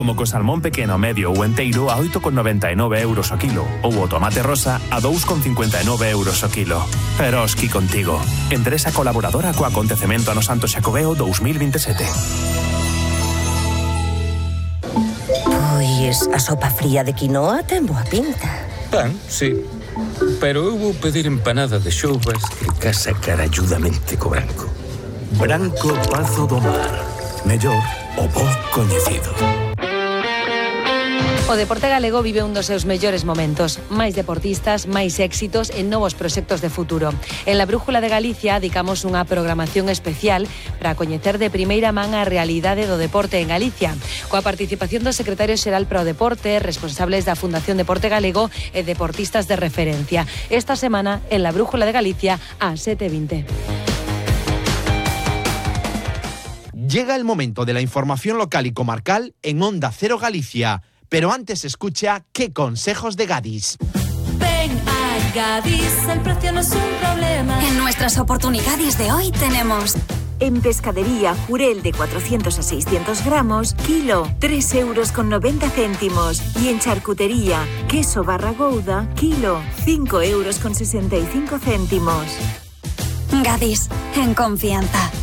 Como co salmón pequeno, medio ou enteiro a 8,99 euros o kilo ou o tomate rosa a 2,59 euros o kilo. Eroski contigo. Empresa colaboradora co acontecemento no Santo Xacobeo 2027. Pois a sopa fría de quinoa ten boa pinta. Pan, sí. Pero eu vou pedir empanada de xoubas que casa caralludamente co branco. Branco Pazo do Mar. Mellor o bo coñecido. O deporte galego vive un dos seus mellores momentos. Máis deportistas, máis éxitos e novos proxectos de futuro. En la Brújula de Galicia dedicamos unha programación especial para coñecer de primeira man a realidade do deporte en Galicia, coa participación do secretario xeral para o deporte, responsables da Fundación Deporte Galego e deportistas de referencia. Esta semana, en la Brújula de Galicia, a 7:20. Llega el momento de la información local y comarcal en Onda Cero Galicia. Pero antes escucha qué consejos de Gadis. Ven a Gadis, el precio no es un problema. En nuestras oportunidades de hoy tenemos... En pescadería, jurel de 400 a 600 gramos, kilo, 3,90 €. Y en charcutería, queso barra gouda, kilo, 5,65 €. Gadis, en confianza.